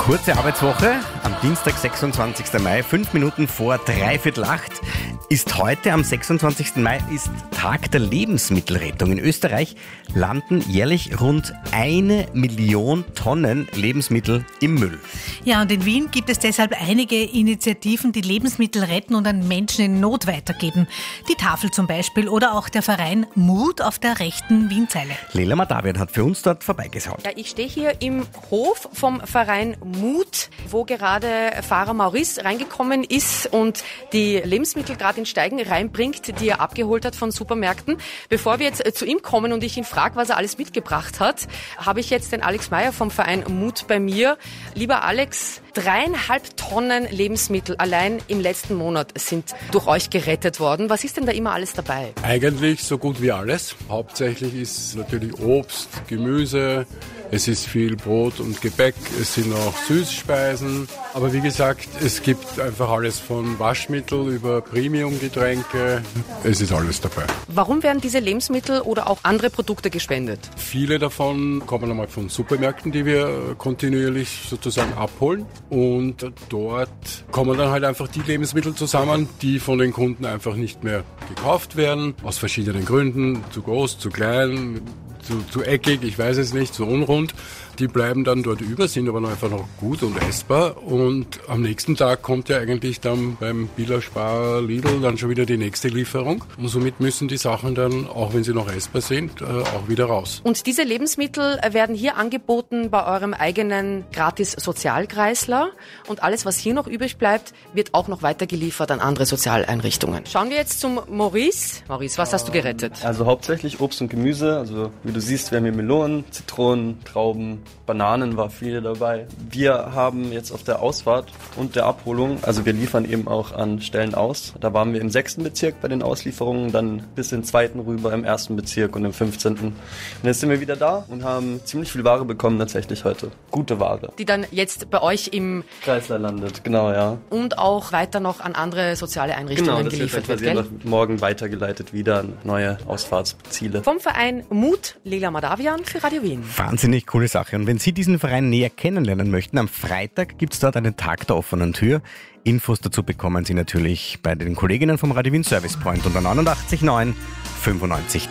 Kurze Arbeitswoche am Dienstag, 26. Mai, 5 Minuten vor 7:45 ist heute, am 26. Mai, ist Tag der Lebensmittelrettung. In Österreich landen jährlich rund 1 Million Tonnen Lebensmittel im Müll. Ja, und in Wien gibt es deshalb einige Initiativen, die Lebensmittel retten und an Menschen in Not weitergeben. Die Tafel zum Beispiel oder auch der Verein Mut auf der rechten Wienzeile. Leila Madavian hat für uns dort vorbeigeschaut. Ja, ich stehe hier im Hof vom Verein Mut, wo gerade Fahrer Maurice reingekommen ist und die Lebensmittel gerade in Steigen reinbringt, die er abgeholt hat von Supermärkten. Bevor wir jetzt zu ihm kommen und ich ihn frage, was er alles mitgebracht hat, habe ich jetzt den Alex Meyer vom Verein Mut bei mir. Lieber Alex, 3,5 Tonnen Lebensmittel allein im letzten Monat sind durch euch gerettet worden. Was ist denn da immer alles dabei? Eigentlich so gut wie alles. Hauptsächlich ist natürlich Obst, Gemüse, es ist viel Brot und Gebäck, es sind auch Süßspeisen. Aber wie gesagt, es gibt einfach alles von Waschmittel über Premium-Getränke. Es ist alles dabei. Warum werden diese Lebensmittel oder auch andere Produkte gespendet? Viele davon kommen einmal von Supermärkten, die wir kontinuierlich sozusagen abholen. Und dort kommen dann halt einfach die Lebensmittel zusammen, die von den Kunden einfach nicht mehr gekauft werden. Aus verschiedenen Gründen. Zu groß, zu klein, zu eckig, ich weiß es nicht, zu unrund. Die bleiben dann dort über, sind aber noch einfach noch gut und essbar. Und am nächsten Tag kommt ja eigentlich dann beim Billa, Spar, Lidl dann schon wieder die nächste Lieferung. Und somit müssen die Sachen dann, auch wenn sie noch essbar sind, auch wieder raus. Und diese Lebensmittel werden hier angeboten bei eurem eigenen Gratis-Sozialkreisler. Und alles, was hier noch übrig bleibt, wird auch noch weitergeliefert an andere Sozialeinrichtungen. Schauen wir jetzt zum Maurice. Maurice, was hast du gerettet? Also hauptsächlich Obst und Gemüse. Also wie du siehst, wir haben hier Melonen, Zitronen, Trauben, Bananen war viel dabei. Wir haben jetzt auf der Ausfahrt und der Abholung, also wir liefern eben auch an Stellen aus. Da waren wir im 6. Bezirk bei den Auslieferungen, dann bis in den 2. rüber im 1. Bezirk und im 15. Und jetzt sind wir wieder da und haben ziemlich viel Ware bekommen tatsächlich heute. Gute Ware. Die dann jetzt bei euch im Kreisler landet, genau, ja. Und auch weiter noch an andere soziale Einrichtungen geliefert wird, gell? Morgen weitergeleitet wieder an neue Ausfahrtsziele. Vom Verein Mut, Leila Madavian für Radio Wien. Wahnsinnig coole Sache. Und wenn Sie diesen Verein näher kennenlernen möchten, am Freitag gibt es dort einen Tag der offenen Tür. Infos dazu bekommen Sie natürlich bei den Kolleginnen vom Radio Wien Service Point unter 89.9 95.3.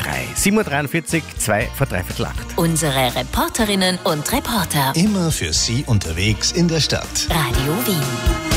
7:43 Uhr, 7:45. Unsere Reporterinnen und Reporter. Immer für Sie unterwegs in der Stadt. Radio Wien.